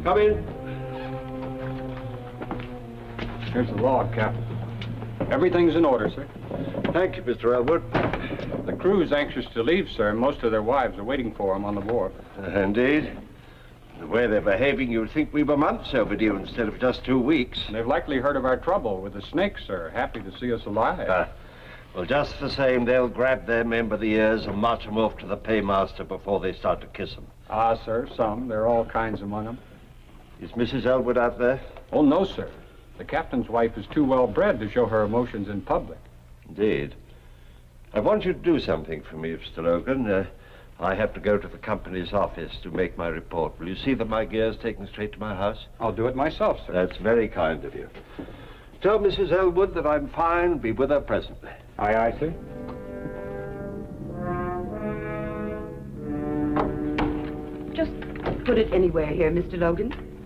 Come in. Here's the log, Captain. Everything's in order, sir. Thank you, Mr. Elwood. The crew's anxious to leave, sir. Most of their wives are waiting for them on the wharf. Indeed. The way they're behaving, you'd think we were months overdue instead of just 2 weeks. They've likely heard of our trouble with the snakes, sir. Happy to see us alive. Well, just the same, they'll grab their men by the ears and march them off to the paymaster before they start to kiss them. Ah, sir, some. There are all kinds among them. Is Mrs. Elwood out there? Oh, no, sir. The captain's wife is too well bred to show her emotions in public. Indeed. I want you to do something for me, Mr. Logan. I have to go to the company's office to make my report. Will you see that my gear's taken straight to my house? I'll do it myself, sir. That's very kind of you. Tell Mrs. Elwood that I'm fine and be with her presently. Aye, aye, sir. Just put it anywhere here, Mr. Logan.